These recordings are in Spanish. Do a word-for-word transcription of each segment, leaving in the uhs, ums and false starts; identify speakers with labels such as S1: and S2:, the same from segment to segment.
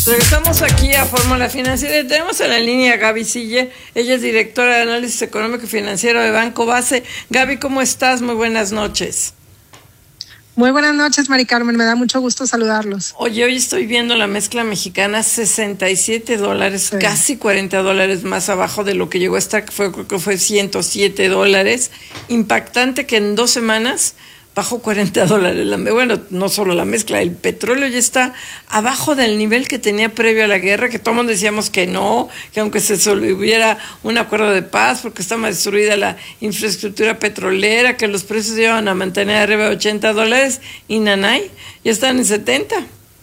S1: Regresamos aquí a Fórmula Financiera y tenemos en la línea a Gaby Siller. Ella es directora de Análisis Económico y Financiero de Banco Base. Gaby, ¿cómo estás? Muy buenas noches.
S2: Muy buenas noches, Mari Carmen. Me da mucho gusto saludarlos.
S1: Oye, hoy estoy viendo la mezcla mexicana, sesenta y siete dólares, sí. Casi cuarenta dólares más abajo de lo que llegó a estar, que fue, creo que fue ciento siete dólares. Impactante que en dos semanas bajó cuarenta dólares. Bueno, no solo la mezcla, el petróleo ya está abajo del nivel que tenía previo a la guerra, que todos decíamos que no, que aunque se hubiera un acuerdo de paz, porque estaba destruida la infraestructura petrolera, que los precios iban a mantener arriba de ochenta dólares, y nanay, ya están en setenta.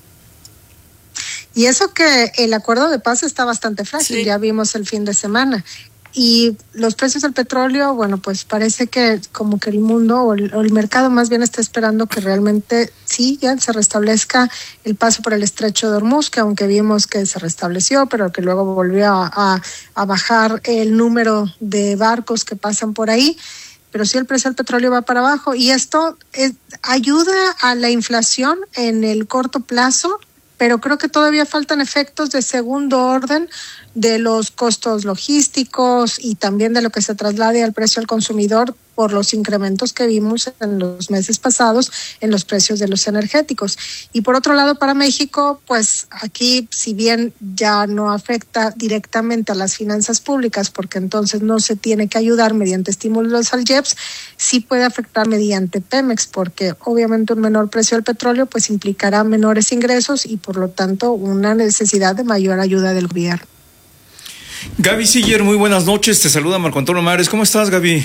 S2: Y eso que el acuerdo de paz está bastante frágil, sí. Ya vimos el fin de semana. Y los precios del petróleo, bueno, pues parece que como que el mundo o el, o el mercado más bien está esperando que realmente sí, ya se restablezca el paso por el estrecho de Hormuz, que aunque vimos que se restableció, pero que luego volvió a, a, a bajar el número de barcos que pasan por ahí. Pero sí el precio del petróleo va para abajo y esto es, ayuda a la inflación en el corto plazo, pero creo que todavía faltan efectos de segundo orden de los costos logísticos y también de lo que se traslade al precio al consumidor por los incrementos que vimos en los meses pasados en los precios de los energéticos. Y por otro lado, para México, pues aquí, si bien ya no afecta directamente a las finanzas públicas, porque entonces no se tiene que ayudar mediante estímulos al I E P S, sí puede afectar mediante Pemex, porque obviamente un menor precio del petróleo pues implicará menores ingresos y por lo tanto una necesidad de mayor ayuda del gobierno.
S3: Gaby Siller, muy buenas noches, te saluda Marco Antonio Mares. ¿Cómo estás, Gaby?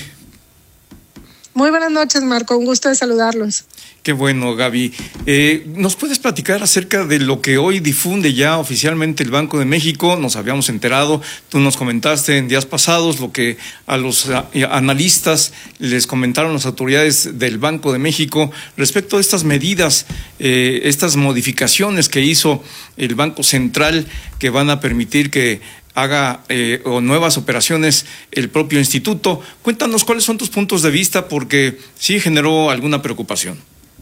S2: Muy buenas noches, Marco, un gusto de saludarlos.
S3: Qué bueno, Gaby. Eh, ¿Nos puedes platicar acerca de lo que hoy difunde ya oficialmente el Banco de México? Nos habíamos enterado, tú nos comentaste en días pasados lo que a los a, analistas les comentaron las autoridades del Banco de México respecto a estas medidas, eh, estas modificaciones que hizo el Banco Central que van a permitir que haga eh, o nuevas operaciones el propio instituto. Cuéntanos cuáles son tus puntos de vista, porque sí generó alguna preocupación.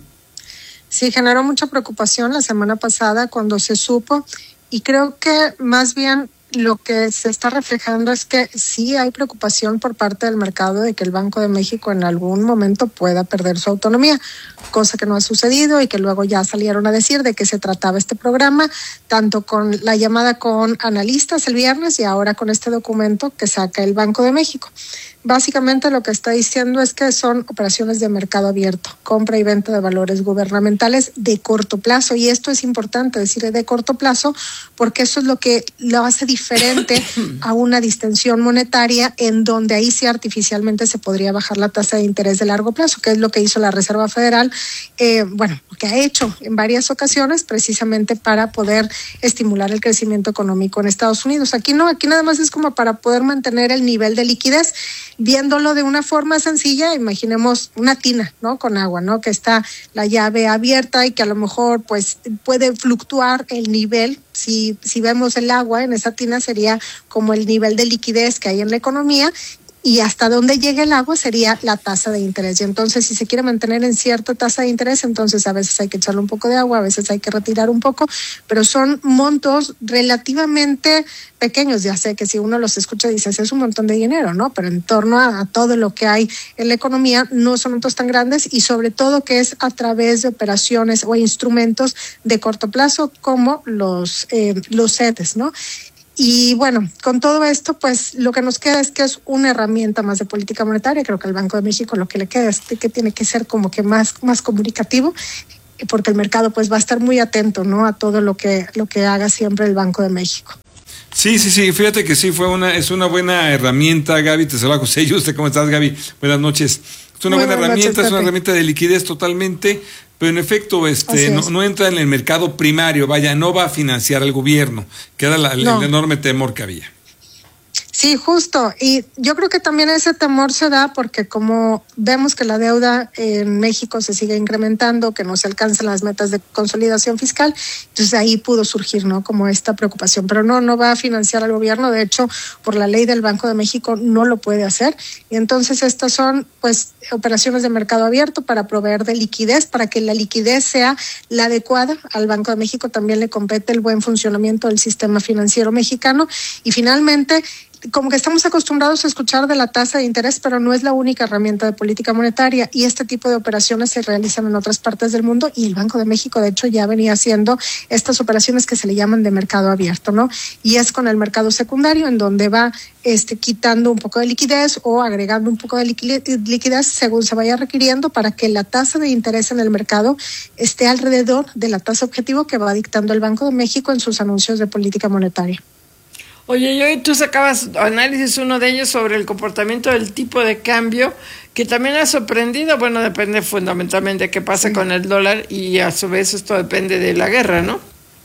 S2: Sí, generó mucha preocupación la semana pasada cuando se supo, y creo que más bien lo que se está reflejando es que sí hay preocupación por parte del mercado de que el Banco de México en algún momento pueda perder su autonomía, cosa que no ha sucedido y que luego ya salieron a decir de qué se trataba este programa, tanto con la llamada con analistas el viernes y ahora con este documento que saca el Banco de México. Básicamente lo que está diciendo es que son operaciones de mercado abierto, compra y venta de valores gubernamentales de corto plazo, y esto es importante decir de corto plazo porque eso es lo que lo hace diferente a una distensión monetaria en donde ahí sí artificialmente se podría bajar la tasa de interés de largo plazo, que es lo que hizo la Reserva Federal, eh, bueno, lo que ha hecho en varias ocasiones precisamente para poder estimular el crecimiento económico en Estados Unidos. Aquí no, aquí nada más es como para poder mantener el nivel de liquidez. Viéndolo de una forma sencilla, imaginemos una tina, ¿no? Con agua, ¿no? Que está la llave abierta y que a lo mejor pues puede fluctuar el nivel. Si, si vemos el agua en esa tina sería como el nivel de liquidez que hay en la economía, y hasta donde llegue el agua sería la tasa de interés. Y entonces, si se quiere mantener en cierta tasa de interés, entonces a veces hay que echarle un poco de agua, a veces hay que retirar un poco, pero son montos relativamente pequeños. Ya sé que si uno los escucha dice, es un montón de dinero, ¿no? Pero en torno a, a todo lo que hay en la economía, no son montos tan grandes, y sobre todo que es a través de operaciones o instrumentos de corto plazo como los, eh, los C E T E S, ¿no? Y bueno, con todo esto, pues lo que nos queda es que es una herramienta más de política monetaria. Creo que al Banco de México lo que le queda es que tiene que ser como que más, más comunicativo, porque el mercado pues va a estar muy atento, ¿no? A todo lo que, lo que haga siempre el Banco de México.
S4: Sí, sí, sí, fíjate que sí, fue una, es una buena herramienta, Gaby. Te saluda José Yuste, ¿cómo estás, Gaby? Buenas noches. Es una
S2: Muy
S4: buena
S2: buenas
S4: herramienta,
S2: noches,
S4: es una
S2: Pepe.
S4: herramienta de liquidez totalmente, pero en efecto este no, no entra en el mercado primario, vaya, no va a financiar al gobierno, que era la, no. el enorme temor que había.
S2: Sí, justo. Y yo creo que también ese temor se da porque como vemos que la deuda en México se sigue incrementando, que no se alcanzan las metas de consolidación fiscal, entonces ahí pudo surgir, ¿no? Como esta preocupación. Pero no, no va a financiar al gobierno. De hecho, por la ley del Banco de México no lo puede hacer. Y entonces estas son, pues, operaciones de mercado abierto para proveer de liquidez, para que la liquidez sea la adecuada. Al Banco de México también le compete el buen funcionamiento del sistema financiero mexicano. Y finalmente, como que estamos acostumbrados a escuchar de la tasa de interés, pero no es la única herramienta de política monetaria y este tipo de operaciones se realizan en otras partes del mundo y el Banco de México, de hecho, ya venía haciendo estas operaciones que se le llaman de mercado abierto, ¿no? Y es con el mercado secundario en donde va este, quitando un poco de liquidez o agregando un poco de liquidez según se vaya requiriendo para que la tasa de interés en el mercado esté alrededor de la tasa objetivo que va dictando el Banco de México en sus anuncios de política monetaria.
S1: Oye, y hoy tú sacabas análisis, uno de ellos sobre el comportamiento del tipo de cambio, que también ha sorprendido. Bueno, depende fundamentalmente de qué pasa sí. con el dólar y a su vez esto depende de la guerra, ¿no?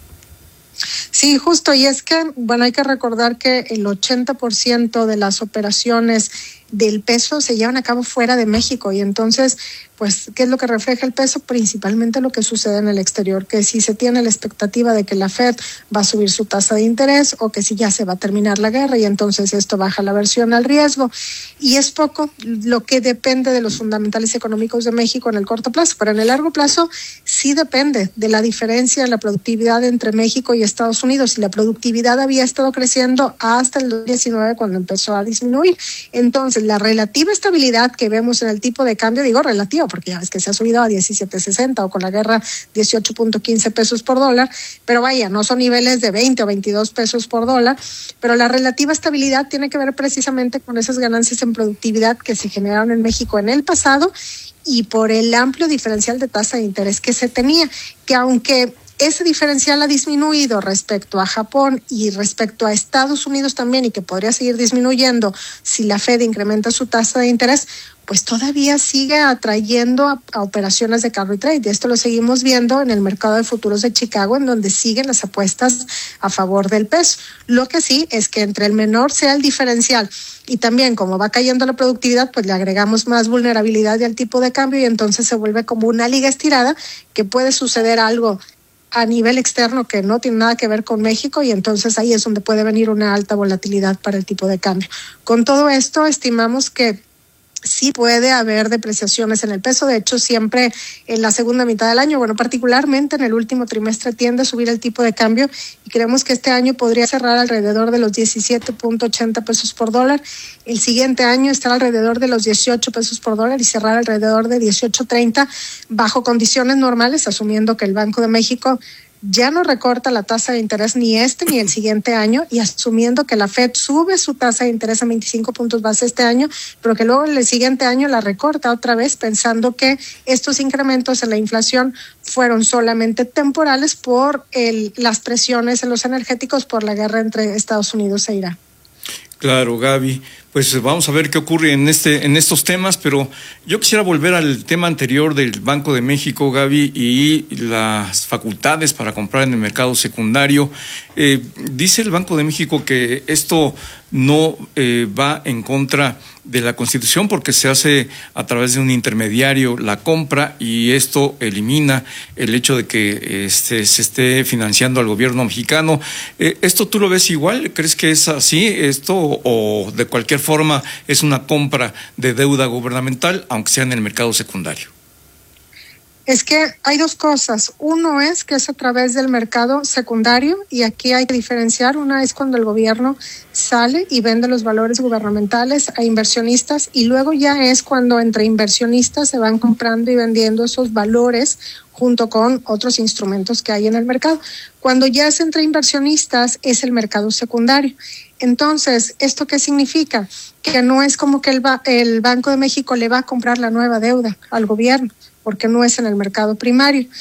S2: Sí, justo, y es que, bueno, hay que recordar que el ochenta por ciento de las operaciones del peso se llevan a cabo fuera de México y entonces, pues, ¿qué es lo que refleja el peso? Principalmente lo que sucede en el exterior, que si se tiene la expectativa de que la Fed va a subir su tasa de interés o que si ya se va a terminar la guerra y entonces esto baja la aversión al riesgo. Y es poco lo que depende de los fundamentales económicos de México en el corto plazo, pero en el largo plazo sí depende de la diferencia en la productividad entre México y Estados Unidos. Y la productividad había estado creciendo hasta el dos mil diecinueve cuando empezó a disminuir. Entonces, la relativa estabilidad que vemos en el tipo de cambio, digo relativa porque ya ves que se ha subido a diecisiete sesenta o con la guerra dieciocho punto quince pesos por dólar, pero vaya, no son niveles de veinte o veintidós pesos por dólar, pero la relativa estabilidad tiene que ver precisamente con esas ganancias en productividad que se generaron en México en el pasado y por el amplio diferencial de tasa de interés que se tenía, que aunque ese diferencial ha disminuido respecto a Japón y respecto a Estados Unidos también y que podría seguir disminuyendo si la Fed incrementa su tasa de interés, pues todavía sigue atrayendo a, a operaciones de carry trade. Y esto lo seguimos viendo en el mercado de futuros de Chicago, en donde siguen las apuestas a favor del peso. Lo que sí es que entre el menor sea el diferencial y también como va cayendo la productividad, pues le agregamos más vulnerabilidad al tipo de cambio y entonces se vuelve como una liga estirada que puede suceder algo a nivel externo que no tiene nada que ver con México y entonces ahí es donde puede venir una alta volatilidad para el tipo de cambio. Con todo esto estimamos que sí puede haber depreciaciones en el peso. De hecho, siempre en la segunda mitad del año, bueno, particularmente en el último trimestre tiende a subir el tipo de cambio y creemos que este año podría cerrar alrededor de los diecisiete punto ochenta pesos por dólar. El siguiente año estará alrededor de los dieciocho pesos por dólar y cerrar alrededor de dieciocho treinta bajo condiciones normales, asumiendo que el Banco de México ya no recorta la tasa de interés ni este ni el siguiente año y asumiendo que la Fed sube su tasa de interés a veinticinco puntos base este año, pero que luego en el siguiente año la recorta otra vez pensando que estos incrementos en la inflación fueron solamente temporales por el, las presiones en los energéticos por la guerra entre Estados Unidos e Irán.
S3: Claro, Gaby. Pues vamos a ver qué ocurre en este en estos temas, pero yo quisiera volver al tema anterior del Banco de México, Gaby, y las facultades para comprar en el mercado secundario. Eh, dice el Banco de México que esto no eh, va en contra de la Constitución porque se hace a través de un intermediario la compra y esto elimina el hecho de que este, se esté financiando al gobierno mexicano. Eh, ¿Esto tú lo ves igual? ¿Crees que es así esto o de cualquier forma es una compra de deuda gubernamental, aunque sea en el mercado secundario?
S2: Es que hay dos cosas. Uno es que es a través del mercado secundario y aquí hay que diferenciar. Una es cuando el gobierno sale y vende los valores gubernamentales a inversionistas y luego ya es cuando entre inversionistas se van comprando y vendiendo esos valores junto con otros instrumentos que hay en el mercado. Cuando ya es entre inversionistas es el mercado secundario. Entonces, ¿esto qué significa? Que no es como que el, ba- el Banco de México le va a comprar la nueva deuda al gobierno, porque no es en el mercado primario.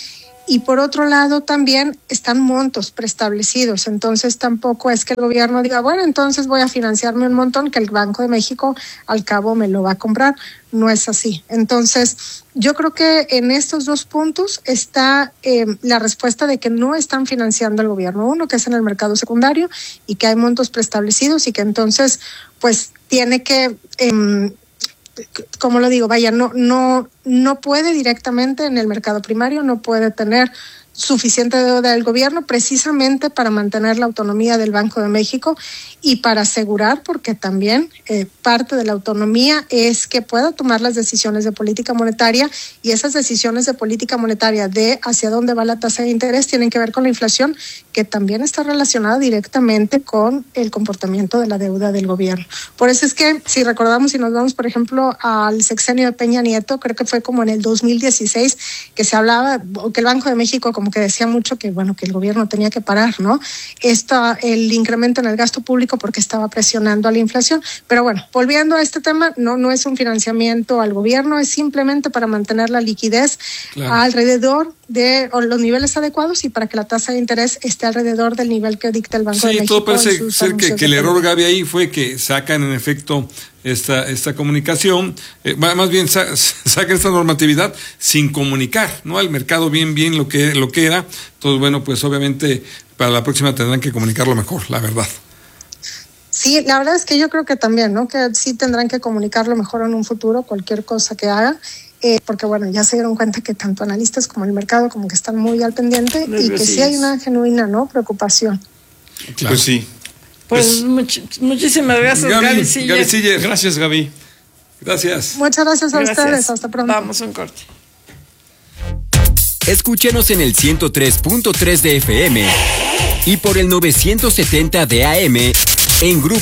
S2: Y por otro lado también están montos preestablecidos, entonces tampoco es que el gobierno diga, bueno, entonces voy a financiarme un montón que el Banco de México al cabo me lo va a comprar. No es así. Entonces, yo creo que en estos dos puntos está eh, la respuesta de que no están financiando el gobierno. Uno, que es en el mercado secundario y que hay montos preestablecidos y que entonces, pues, tiene que... Eh, como lo digo, vaya, no, no, no puede directamente en el mercado primario, no puede tener suficiente deuda del gobierno precisamente para mantener la autonomía del Banco de México y para asegurar, porque también eh, parte de la autonomía es que pueda tomar las decisiones de política monetaria, y esas decisiones de política monetaria de hacia dónde va la tasa de interés tienen que ver con la inflación, que también está relacionada directamente con el comportamiento de la deuda del gobierno. Por eso es que, si recordamos y nos vamos, por ejemplo, al sexenio de Peña Nieto, creo que fue como en el dos mil dieciséis, que se hablaba, o que el Banco de México como que decía mucho que, bueno, que el gobierno tenía que parar, ¿no? Esto, el incremento en el gasto público porque estaba presionando a la inflación. Pero bueno, volviendo a este tema, no, no es un financiamiento al gobierno, es simplemente para mantener la liquidez claro. alrededor de los niveles adecuados y para que la tasa de interés esté alrededor del nivel que dicta el Banco
S4: sí,
S2: de México.
S4: Sí, todo parece ser que, que el error, Gaby, ahí fue que sacan en efecto esta esta comunicación, eh, más bien sa, sacan esta normatividad sin comunicar, ¿no? Al mercado bien bien lo que lo que era. Entonces, bueno, pues obviamente para la próxima tendrán que comunicarlo mejor, la verdad.
S2: Sí, la verdad es que yo creo que también, ¿no? Que sí tendrán que comunicarlo mejor en un futuro, cualquier cosa que haga. Eh, porque bueno, ya se dieron cuenta que tanto analistas como el mercado como que están muy al pendiente Muy y que sí hay una genuina no preocupación.
S3: Claro. Pues sí.
S1: Pues, pues much- muchísimas gracias,
S4: Gaby,
S1: Gaby Siller.
S4: Gaby Siller.
S3: Gracias, Gaby.
S4: Gracias.
S2: Muchas gracias a
S1: Gracias.
S2: ustedes. Hasta pronto.
S1: Vamos a un corte.
S5: Escúchenos en el ciento tres punto tres de F M y por el novecientos setenta de A M en grupo.